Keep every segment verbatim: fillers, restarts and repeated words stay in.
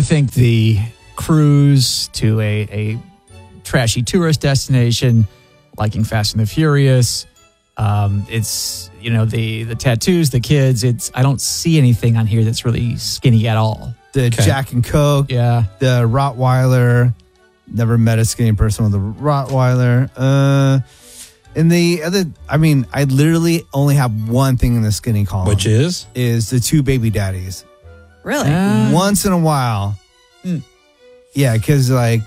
think the cruise to a, a trashy tourist destination, liking Fast and the Furious, um, it's, you know, the, the tattoos, the kids, it's, I don't see anything on here that's really skinny at all. The Okay. Jack and Coke, Yeah. the Rottweiler. Never met a skinny person with a Rottweiler. Uh, and the other, I mean, I literally only have one thing in the skinny column. Which is? Is the two baby daddies. Really? Uh, Once in a while. Hmm. Yeah, because like,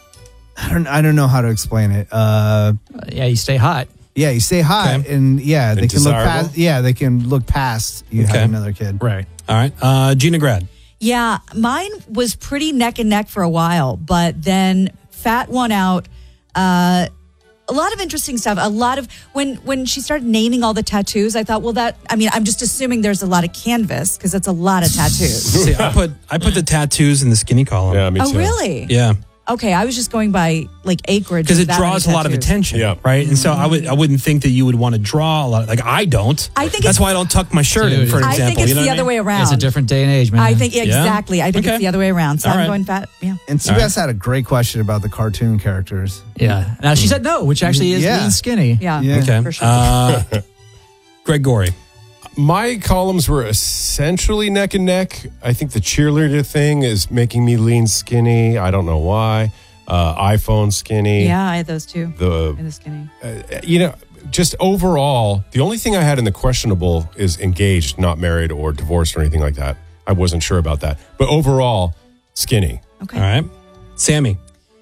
I don't, I don't know how to explain it. Uh, yeah, you stay hot. yeah, you stay hot, Okay. and yeah, they And can look desirable. past. Yeah, they can look past you Okay. have another kid. Right. All right. Uh, Gina Grad. Yeah, mine was pretty neck and neck for a while, but then Fat won out. Uh, a lot of interesting stuff. A lot of when when she started naming all the tattoos, I thought, well, that I mean, I'm just assuming there's a lot of canvas because it's a lot of tattoos. See, I put I put the tattoos in the skinny column. Yeah, me Oh, too. really? Yeah. Okay, I was just going by like acreage Because of it that draws a many lot of tattoos. attention, Yeah. right? And so I would I wouldn't think that you would want to draw a lot. Like I don't. I think that's it's- why I don't tuck my shirt in, Dude, for I example. I think it's you know the what I other mean? way around. It's a different day and age, man. I think yeah, Yeah? exactly. I think Okay. it's the other way around. So All I'm right. going Fat. Yeah. And Seabass had a great question about the cartoon characters. Yeah. Now, she said no, which actually is Yeah. lean skinny. Yeah. Yeah. Okay. For sure. Uh, Greg Gorey. My columns were essentially neck and neck. I think the cheerleader thing is making me lean skinny. I don't know why. Uh, iPhone skinny. Yeah, I had those too. The In the skinny. uh, you know, just overall, the only thing I had in the questionable is engaged, not married or divorced or anything like that. I wasn't sure about that. But overall, skinny. Okay. All right. Sammy.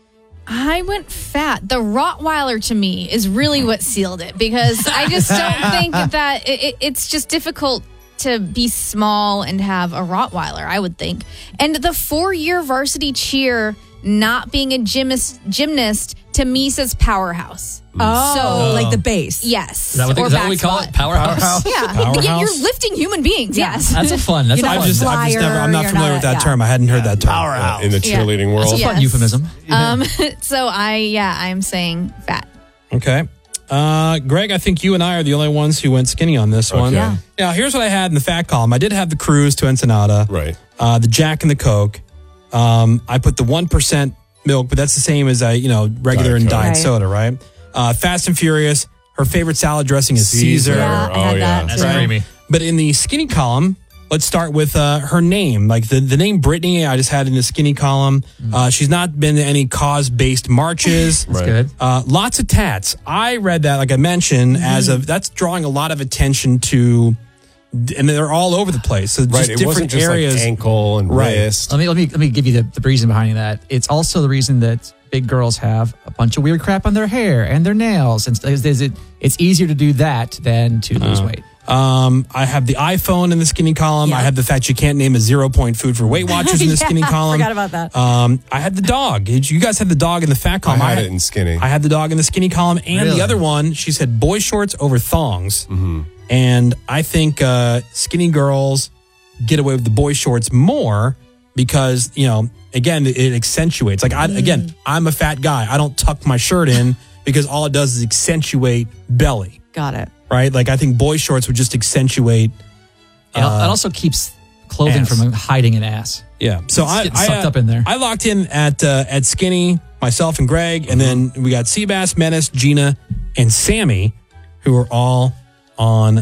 I went fat. The Rottweiler to me is really what sealed it because I just don't think that it, it, it's just difficult to be small and have a Rottweiler, I would think. And the four-year varsity cheer not being a gymnast, gymnast to me says powerhouse. Oh, So- like the base. Yes. Is that what, they, Or is that what back we call squat. it? Powerhouse? Yeah. Powerhouse? Y- You're lifting human beings, Yeah. yes. That's a fun. That's You're a not fun. I've just, I've just never, I'm not you're familiar not with that a- yeah. term. I hadn't heard that term. Powerhouse. In the Yeah. cheerleading That's world. a fun Yes. euphemism. Um, so I, yeah, I'm saying fat. Okay. Uh, Greg, I think you and I are the only ones who went skinny on this one. Okay. Yeah. Now, here's what I had in the fat column. I did have the cruise to Ensenada, Right. uh, the Jack and the Coke. Um, I put the one percent milk, but that's the same as, uh, you know, regular Diet and Coke. diet Right. soda, right? Uh, Fast and Furious, her favorite salad dressing is Caesar. Caesar. Yeah, I Oh, had yeah. that. That's too. creamy. But in the skinny column, let's start with uh, her name. Like the, the name Brittany, I just had in the skinny column. Uh, she's not been to any cause-based marches. That's Right. good. Uh, lots of tats. I read that, like I mentioned, as of that's drawing a lot of attention to, and they're all over the place. So just Right. It different wasn't just areas. like ankle and Right. wrist. Let me let me let me give you the, the reason behind that. It's also the reason that big girls have a bunch of weird crap on their hair and their nails, and st- is it it's easier to do that than to lose weight. Um, I have the iPhone in the skinny column. Yeah. I have the fact you can't name a zero point food for Weight Watchers in the Yeah, skinny column. forgot about that. Um, I had the dog. You guys had the dog in the fat I column. had it in skinny. I had the dog in the skinny column, and Really? the other one, she said boy shorts over thongs. Mm-hmm. And I think uh, skinny girls get away with the boy shorts more because, you know, again, it, it accentuates. Like, I, again, I'm a fat guy. I don't tuck my shirt in because all it does is accentuate belly, Got it. right? Like, I think boy shorts would just accentuate. It, al- it also keeps clothing ass. from hiding an ass. Yeah. So It's I, getting I sucked uh, up in there. I locked in at uh, at skinny, myself and Greg, and then we got Seabass, Menace, Gina, and Sammy, who are all on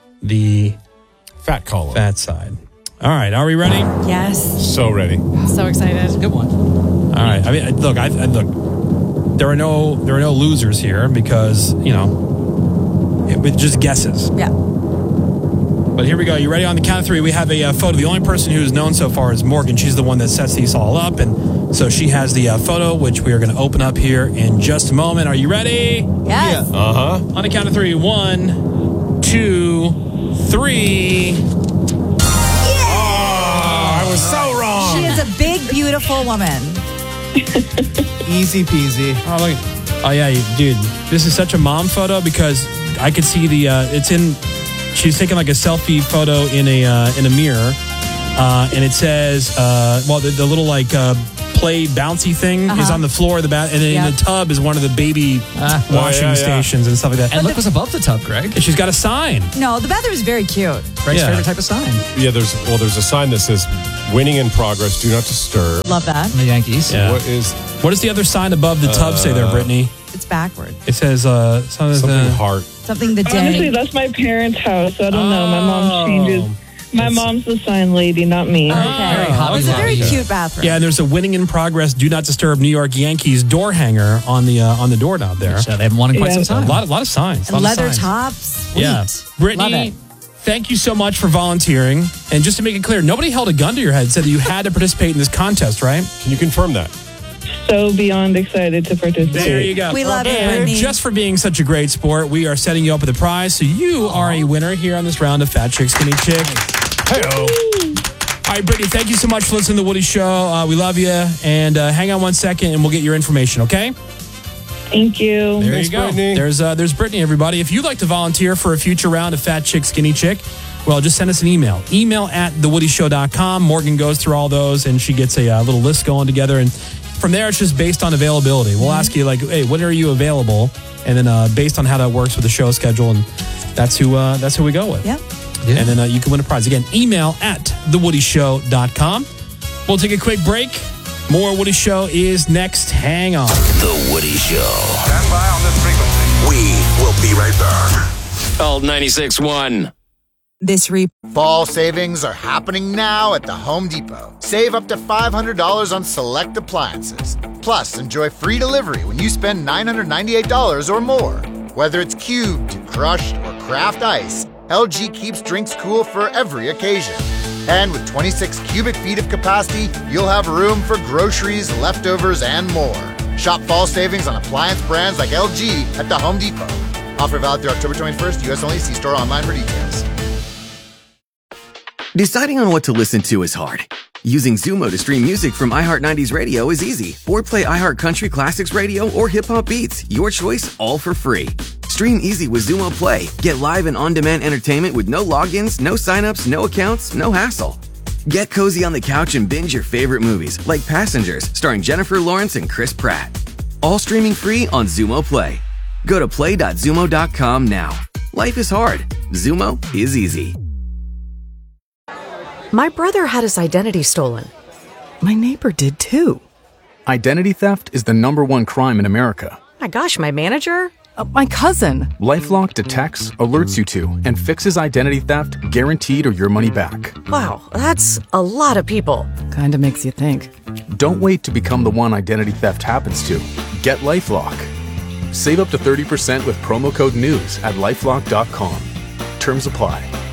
the Fat column. fat side. All right, are we ready? All Yes. So ready. So excited. Good one. right. I mean, look, I, I look. There are no there are no losers here because you know it, with just guesses. Yeah. But here we go. You ready? On the count of three, we have a uh, photo. The only person who's known so far is Morgan. She's the one that sets these all up, and so she has the uh, photo, which we are going to open up here in just a moment. Are you ready? Yes. Uh huh. On the count of three. One, two, three. Oh, I was so wrong. She is a big, beautiful woman. Easy peasy. Oh, look. Oh, yeah, you, dude. This is such a mom photo because I could see the, uh, it's in, she's taking like a selfie photo in a, uh, in a mirror. Uh, and it says, uh, well, the, the little like, uh, play bouncy thing is on the floor of the bath, and then Yeah. in the tub is one of the baby Ah. washing Oh, yeah, yeah. stations and stuff like that. And look what's above the tub, Greg. And she's got a sign. No, the bathroom is very cute. Greg's Yeah. favorite type of sign. Yeah, there's well, there's a sign that says Winning in progress. Do not disturb. Love that. The Yankees. Yeah. What is What does the other sign above the tub say there, Brittany? It's backwards. It says uh, something. something uh, heart? Something the Honestly, day. that's my parents' house. I don't know. My mom changes. My mom's the sign lady, not me. Okay. hot It was a very tub. cute bathroom. Yeah, and there's a winning in progress. Do not disturb New York Yankees door hanger on the uh, on the doorknob there. So they haven't won in quite Yeah. some A time. lot, a lot of signs. And lot of leather signs. tops. Sweet. Yeah, Love Brittany. it. Thank you so much for volunteering. And just to make it clear, nobody held a gun to your head, said that you had to participate in this contest, right? Can you confirm that? So beyond excited to participate. There you go. We love it, And Brittany. just for being such a great sport, we are setting you up with a prize. So you are a winner here on this round of Fat Chick Skinny Chick. Hey-oh. All right, Brittany, thank you so much for listening to The Woody Show. Uh, we love you. And uh, hang on one second and we'll get your information, okay? Thank you. There Thanks, you go. Brittany. There's uh, there's Brittany, everybody. If you'd like to volunteer for a future round of Fat Chick Skinny Chick, well, just send us an email. Email at the woody show dot com. Morgan goes through all those and she gets a uh, little list going together. And from there, it's just based on availability. We'll ask you, like, hey, when are you available? And then uh, based on how that works with the show schedule, and that's who uh, that's who we go with. Yeah. Yeah. And then uh, you can win a prize. Again, email at the woody show dot com. We'll take a quick break. More Woody Show is next. Hang on. The Woody Show. Stand by on this frequency. We will be right back. L ninety-six point one. This re. Fall savings are happening now at the Home Depot. Save up to five hundred dollars on select appliances. Plus, enjoy free delivery when you spend nine hundred ninety-eight dollars or more. Whether it's cubed, crushed, or craft ice, L G keeps drinks cool for every occasion. And with twenty-six cubic feet of capacity, you'll have room for groceries, leftovers, and more. Shop fall savings on appliance brands like L G at the Home Depot. Offer valid through October twenty-first, U S only. See store online for details. Deciding on what to listen to is hard. Using Zumo to stream music from iHeart nineties Radio is easy. Or play iHeart Country Classics Radio or Hip Hop Beats. Your choice, all for free. Stream easy with Zumo Play. Get live and on-demand entertainment with no logins, no signups, no accounts, no hassle. Get cozy on the couch and binge your favorite movies, like Passengers, starring Jennifer Lawrence and Chris Pratt. All streaming free on Zumo Play. Go to play dot zumo dot com now. Life is hard. Zumo is easy. My brother had his identity stolen. My neighbor did too. Identity theft is the number one crime in America. My gosh, my manager? Uh, my cousin. LifeLock detects, alerts you to, and fixes identity theft guaranteed or your money back. Wow, that's a lot of people. Kinda makes you think. Don't wait to become the one identity theft happens to. Get LifeLock. Save up to thirty percent with promo code NEWS at lifelock dot com. Terms apply.